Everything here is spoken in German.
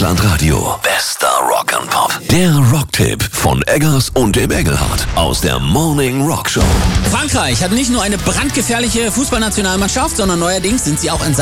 Deutschlandradio. Bester Rock and Pop. Der Rocktipp von Eggers und dem Engelhardt aus der Morning Rock Show. Frankreich hat nicht nur eine brandgefährliche Fußballnationalmannschaft, sondern neuerdings sind sie auch in Sachen